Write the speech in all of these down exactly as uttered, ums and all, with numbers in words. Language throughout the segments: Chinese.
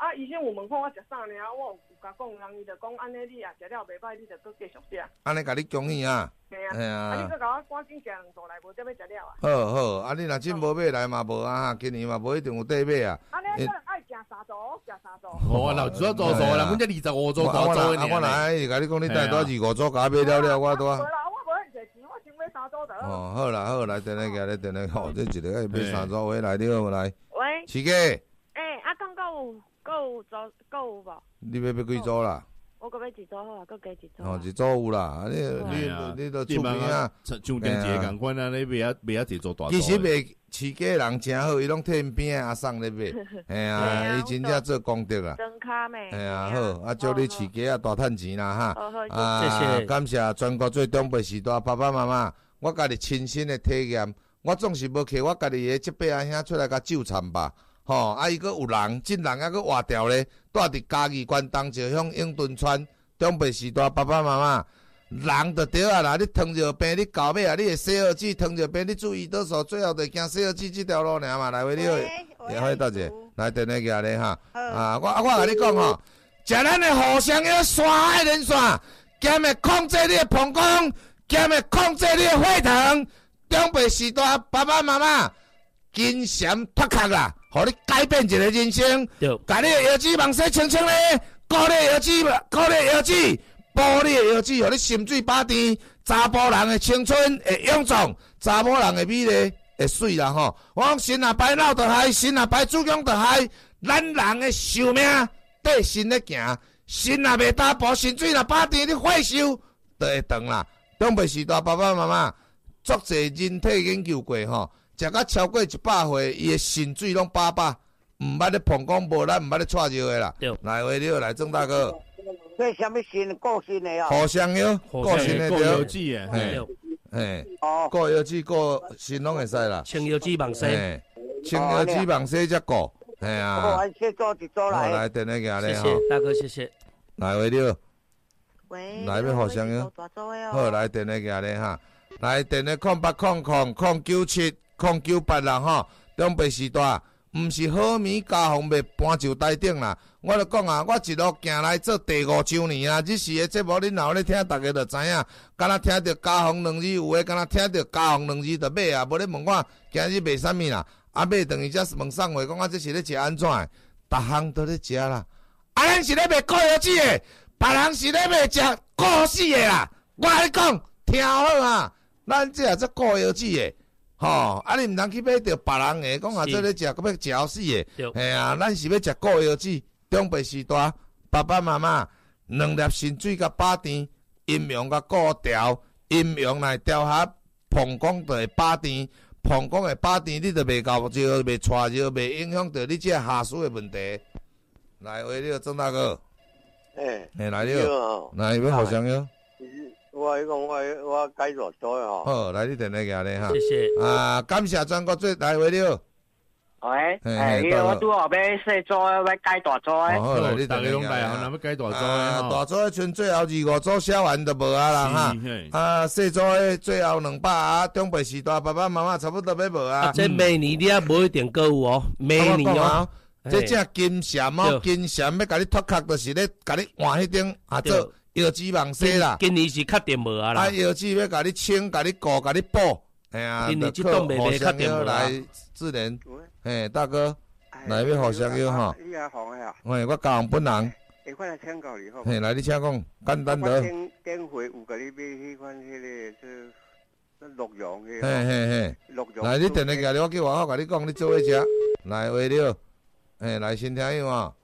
啊，医生有问看我食啥尔，我有甲讲，人伊就讲安尼你啊食了袂歹，你就搁继续食。 安尼甲你恭喜啊！ 嘿啊， 嘿啊， 啊你搁甲我赶紧食两肚内，无得要食了啊。 好好，啊你若真无买来嘛无啊，今年嘛无一定有底买啊。 安尼咱爱食三组，食三组。 哦，老主要做做啦，阮这二十五组多做呢。我来甲你讲，你带多二五组，甲买了了，我多。 无啦，我无遐济钱，我想买三组就好。 哦，好啦好，来电来家咧，电来吼，这一个要买三组，喂来你好来。 喂。 七哥。 诶，啊，刚刚有，够有组，够有无？ 你要要几组啦？ 我搁要一组好啊，搁加一组。 哦，一组有啦，你你你都出名啊， 像丁姐共款啊，你袂啊袂啊一组大组。 其实卖饲鸡人真好，伊拢替因边阿送咧买，哎呀，伊真正做功德啊。 真卡咩？ 哎呀好，啊祝你饲鸡啊大趁钱啦哈。 好好， 啊，感谢全国最长辈时代爸爸妈妈，我家己亲身的体验，我总是无摕我家己的即辈阿兄出来甲纠缠吧。吼，啊！伊阁有人，真人还阁活掉咧，住伫嘉义县东石乡永敦村，长辈时代爸爸妈妈，人就对啊啦！你糖尿病，你搞尾啊，你会洗耳机，糖尿病你注意多少，最后就行洗耳机这条路尔嘛。来，喂，你好，也欢迎大姐来电话过来哈。啊，我我甲你讲吼，食咱的互相药山海连线，兼会控制你的膀胱，兼会控制你的血糖，长辈时代爸爸妈妈，金蝉脱壳啦！互你改变一个人生，甲你的腰子望洗清清咧，顾你的腰子，顾你的腰子，保你的腰子，互你心水饱甜。查甫人的青春会永壮，查某人的美丽会水啦吼。我讲神啊白闹得害，神啊白主讲得害，咱人的寿命跟神咧行，神啊袂打步，心水若饱甜，你血寿就会长啦。长辈时代爸爸妈妈，足侪人体研究过吼。食到超过一百岁，伊的肾水拢饱饱，毋捌咧膀胱无力，毋捌咧喘尿的啦。来，喂，你好，来郑大哥。 这什么肾？固肾的啊？ 互相药，固肾的对。固腰子的， 嘿，嘿，哦，固腰子、固肾拢会使啦。 清腰子望洗， 清腰子望洗才固，系啊。 好，按先做一做来。 来，等下个咧谢谢大哥，谢谢。 来，喂，你好。 喂。 来，要互相药。好，来，等下个咧哈。来，电话空八空空空九七。空九八啦吼，长辈时代，毋是好米加红袂搬就台顶啦。我著讲啊，我一路行来做第五周年啊。日时的节目恁若有咧听，大家著知影。敢若听着加红两字，有诶敢若听着加红两字著买啊。无咧问我今日买啥物啦？啊买等于才问送话，讲我这是咧食安怎诶？逐项都咧食啦。啊，咱是咧卖固腰子诶，别人是咧卖食固死诶啦。我甲你讲，听好啊，咱这也做固腰子诶。吼，啊！你毋通去买着别人诶，讲啊，做咧食，搁要嚼死诶。嘿啊，咱是要食固腰子，长辈时代，爸爸妈妈两粒肾水甲饱甜，阴阳甲固调，阴阳来调合，膀胱就会饱甜，膀胱会饱甜，你就袂搞热，袂喘热，袂影响到你这下属诶问题。来，喂，你好，郑大哥。 诶， 诶，来你好，来要互相药。 我讲我我改大组的吼。 好，来你电话过来哈。 谢谢。 啊，感谢全国最来为了。 喂，哎，我拄好要细组，要改大组的。 好，来你大家拢来啊，那要改大组的大组的剩最后二五组写完就无啊啦哈。啊，细组的最后两百啊，长辈时代爸爸妈妈差不多要无啊。 这明年你也无一定够有哦，明年哦。 这正金蝉哦，金蝉要甲你脱壳，就是咧甲你换迄顶啊做。腰子望洗啦， 今年是确定无啊啦。 啊，腰子要甲你清、甲你顾、甲你补，哎呀， 今年这档袂袂确定无来自然，嘿，大哥，来要互相药哈。 你也好呀。 喂，我教红本人。 会款来请教你好。 嘿，来你请讲，简单的。 顶顶回有甲你买迄款迄个这鹿茸迄。 嘿嘿嘿。 鹿茸。 来，你电话过来，我叫外口甲你讲，你做伙食。来，为了，嘿，来先听有啊。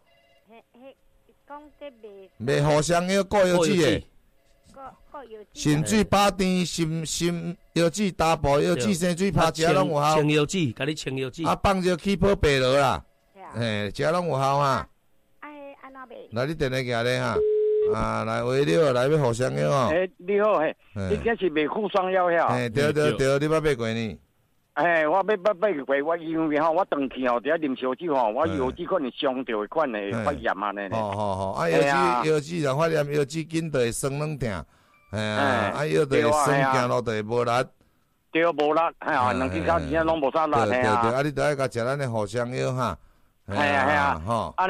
卖互相药固腰子诶，肾水饱甜，心心腰子大补，腰子生水拍食拢有效。 清腰子，甲你清腰子。 啊，放着起泡白落啦，嘿，食拢有效哈。 哎，安那卖？ 来，你电话过来哈。啊，来为了来要互相药哦。 诶，你好嘿，你这是卖护霜药遐？ 嘿，对对对，你捌买过呢？ 哎，我要要买过，我因为吼，我长期吼伫遐啉烧酒吼，我腰子可能伤着款的发炎啊呢。 好好好，啊腰子腰子若发炎，腰子紧就会酸软疼，哎呀，啊腰就会酸，行路就会无力。 对，无力，哎呀，两只脚真正拢无啥力， 对对对，啊你著爱甲食咱的互相药哈。 系啊系啊， 吼。